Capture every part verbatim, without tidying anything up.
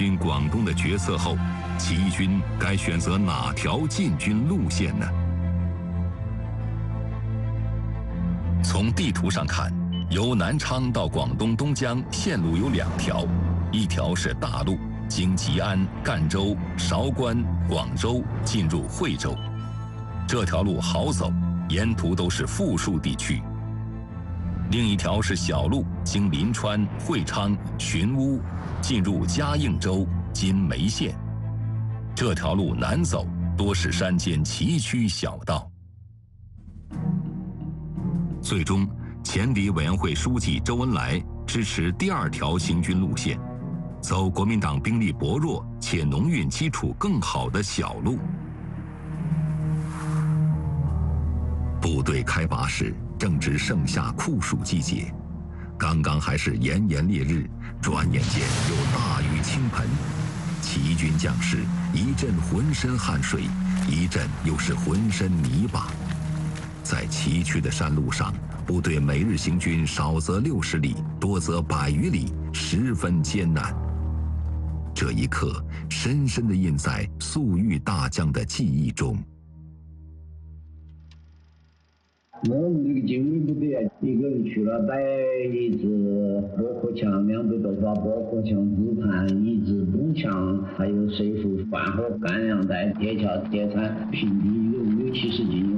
军广东的决策后，起义军该选择哪条进军路线呢？从地图上看，由南昌到广东东江线路有两条，一条是大路，经吉安、赣州、韶关、广州进入惠州，这条路好走，沿途都是富庶地区。另一条是小路，经临川、会昌、寻乌，进入嘉应州（今梅县）。这条路难走，多是山间崎岖小道。最终，前敌委员会书记周恩来支持第二条行军路线，走国民党兵力薄弱且农运基础更好的小路。部队开拔时正值盛夏酷暑季节，刚刚还是炎炎烈日，转眼间又大雨倾盆。起义军将士一阵浑身汗水，一阵又是浑身泥巴。在崎岖的山路上，部队每日行军少则六十里，多则百余里，十分艰难。这一刻深深地印在粟裕大将的记忆中。 我们这个精锐部队啊，一个人去了带一支驳壳枪，两队都把驳壳枪自弹，一支步枪，还有水壶、饭盒、干粮袋、铁锹、铁铲，平地有六七十斤。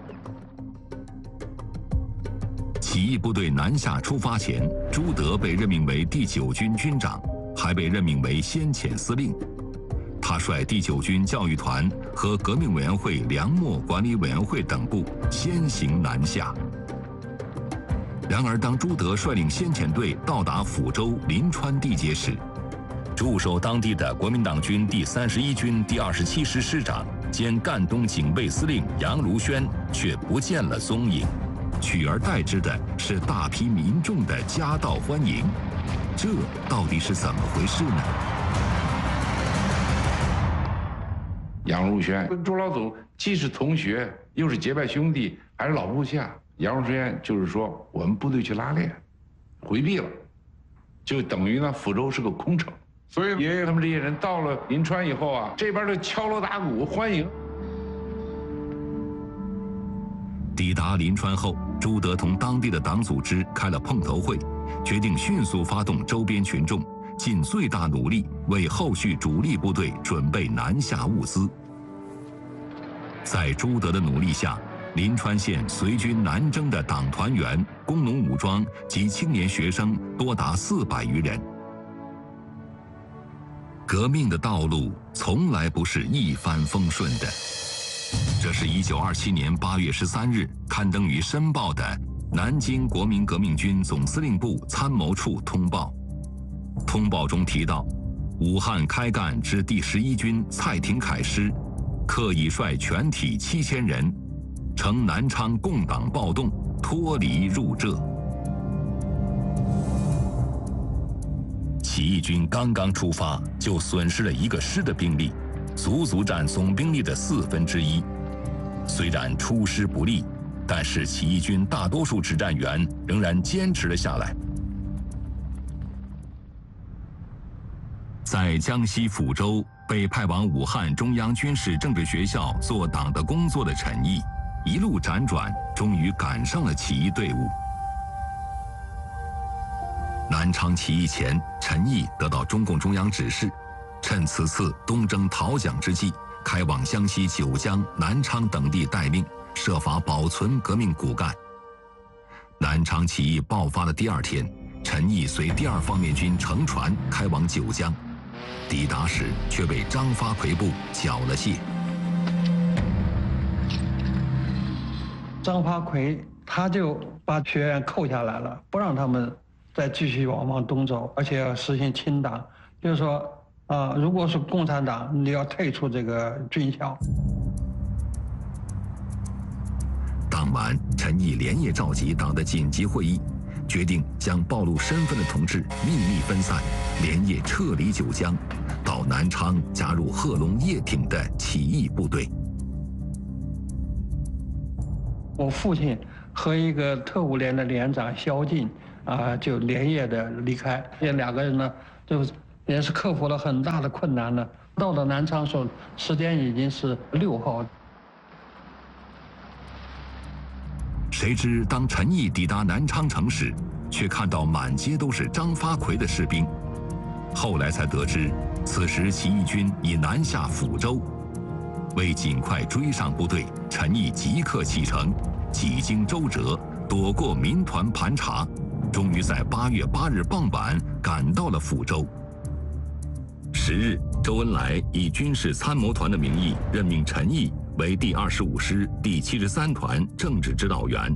起义部队南下出发前，朱德被任命为第九军军长，还被任命为先遣司令。他率第九军教育团和革命委员会粮秣管理委员会等部先行南下。然而，当朱德率领先遣队到达抚州、临川地界时，驻守当地的国民党军第三十一军第二十七师师长兼赣东警备司令杨如轩却不见了踪影，取而代之的是大批民众的夹道欢迎。这到底是怎么回事呢？ 杨如轩跟朱老祖既是同学，又是结拜兄弟，还是老部下。杨如轩就是说，我们部队去拉练，回避了，就等于呢，抚州是个空城。所以爷爷他们这些人到了临川以后啊，这边就敲锣打鼓欢迎。 抵达临川后，朱德同当地的党组织开了碰头会，决定迅速发动周边群众，尽最大努力为后续主力部队准备南下物资。在朱德的努力下，临川县随军南征的党团员、工农武装及青年学生多达四百余人。革命的道路从来不是一帆风顺的。这是一九二七年八月十三日刊登于《申报》的南京国民革命军总司令部参谋处通报。通报中提到，武汉开干之第十一军蔡廷锴师，刻意率全体七千人，乘南昌共党暴动，脱离入浙。起义军刚刚出发，就损失了一个师的兵力，足足占总兵力的四分之一。虽然出师不利，但是起义军大多数指战员仍然坚持了下来。在江西抚州被派往武汉中央军事政治学校做党的工作的陈毅，一路辗转，终于赶上了起义队伍。南昌起义前，陈毅得到中共中央指示，趁此次东征讨蒋之际，开往湘西九江、南昌等地待命，设法保存革命骨干。南昌起义爆发的第二天，陈毅随第二方面军乘船开往九江，抵达时却被张发奎部缴了械。 张发奎他就把学员扣下来了，不让他们再继续往往东走，而且要实行清党，就是说啊、呃，如果是共产党，你要退出这个军校。 当晚，陈毅连夜召集党的紧急会议，决定将暴露身份的同志秘密分散，连夜撤离九江，到南昌加入贺龙叶挺的起义部队。 我父亲和一个特务连的连长萧劲啊、呃，就连夜的离开。这两个人呢，就也是克服了很大的困难的。到了南昌时候，时间已经是六号。 谁知当陈毅抵达南昌城时，却看到满街都是张发奎的士兵。后来才得知，此时起义军已南下抚州。为尽快追上部队，陈毅即刻启程，几经周折，躲过民团盘查，终于在八月八日傍晚赶到了抚州。十日，周恩来以军事参谋团的名义任命陈毅为第二十五师第七十三团政治指导员。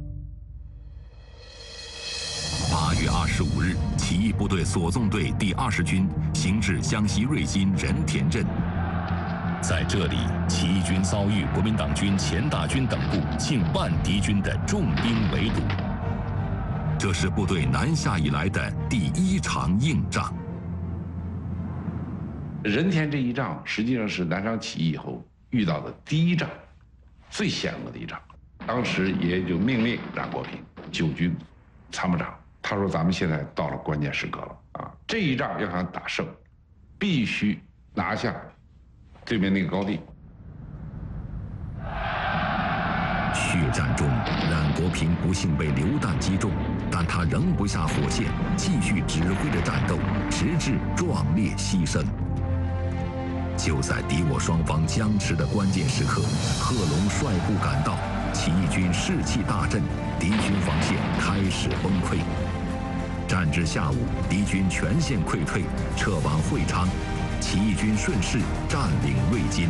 八月二十五日，起义部队所纵队第二十军行至江西瑞金仁田镇，在这里，起义军遭遇国民党军前大军等部近万敌军的重兵围堵，这是部队南下以来的第一场硬仗。 仁田这一仗实际上是南昌起义以后遇到的第一仗，最险恶的一仗。当时也就命令冉国平九军参谋长，他说：“咱们现在到了关键时刻了啊！这一仗要想打胜，必须拿下对面那个高地。” 血战中，冉国平不幸被榴弹击中，但他仍不下火线，继续指挥着战斗，直至壮烈牺牲。就在敌我双方僵持的关键时刻，贺龙率部赶到，起义军士气大振，敌军防线开始崩溃。战至下午，敌军全线溃退，撤往会昌，起义军顺势占领瑞金。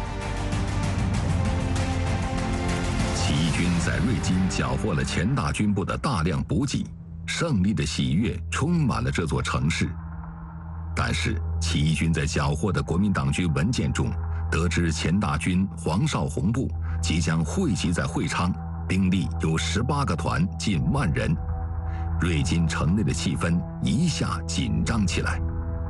起义军在瑞金缴获了前大军部的大量补给，胜利的喜悦充满了这座城市。但是，起义军在缴获的国民党军文件中，得知前大军黄绍竑部即将汇集在会昌，兵力有十八个团，近万人。瑞金城内的气氛一下紧张起来。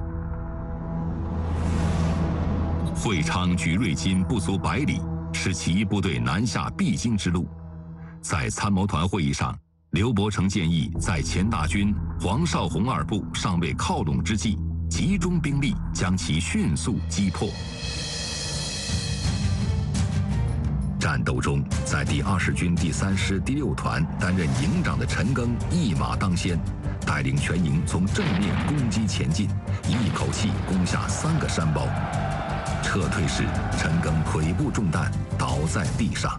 会昌距瑞金不足百里，是起义部队南下必经之路。在参谋团会议上，刘伯承建议在前大军黄绍竑二部尚未靠拢之际，集中兵力将其迅速击破。战斗中，在第二十军第三师第六团担任营长的陈赓一马当先，带领全营从正面攻击前进，一口气攻下三个山包。撤退时，陈赓腿部中弹，倒在地上。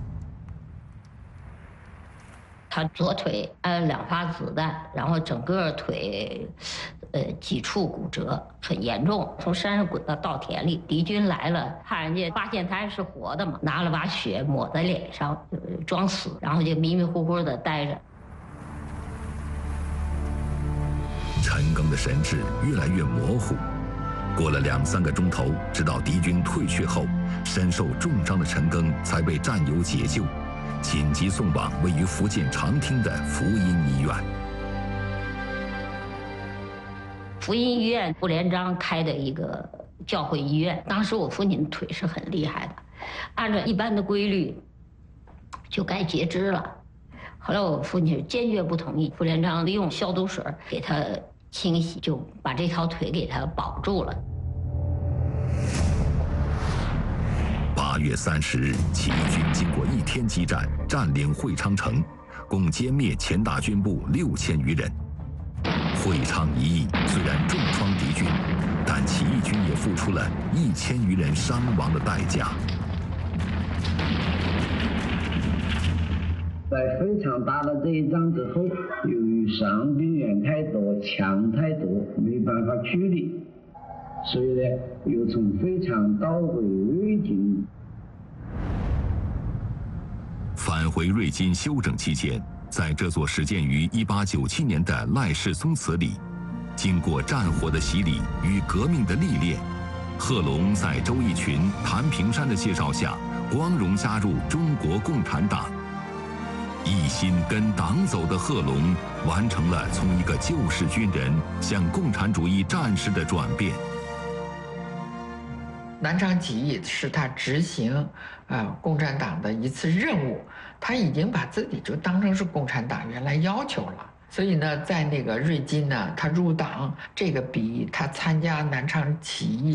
他左腿挨了两发子弹，然后整个腿，呃，几处骨折，很严重。从山上滚到稻田里，敌军来了，看人家发现他还是活的嘛，拿了把血抹在脸上，装死，然后就迷迷糊糊的待着。 陈赓的神志越来越模糊。过了两三个钟头，直到敌军退却后，身受重伤的陈赓才被战友解救，紧急送往位于福建长汀的福音医院。 福音医院傅连璋开的一个教会医院，当时我父亲的腿是很厉害的，按照一般的规律就该截肢了。后来我父亲坚决不同意，傅连璋利用消毒水给他清洗，就把这条腿给他保住了。 八月三十日，起义军经过一天激战，占领会昌城，共歼灭前大军部六千余人。会昌一役虽然重创敌军，但起义军也付出了一千余人伤亡的代价。 在会昌打了这一仗之后，由于伤病员太多，枪太多，没办法驱离，所以呢，又从会昌倒回瑞金。 返回瑞金休整期间，在这座始建于一八九七年的赖氏宗祠里，经过战火的洗礼与革命的历练，贺龙在周逸群、谭平山的介绍下，光荣加入中国共产党。一心跟党走的贺龙，完成了从一个旧式军人向共产主义战士的转变。 南昌起义是他执行啊、呃、共产党的一次任务，他已经把自己就当成是共产党员来要求了。 所以呢，在那个瑞金呢，他入党，这个比他参加南昌起义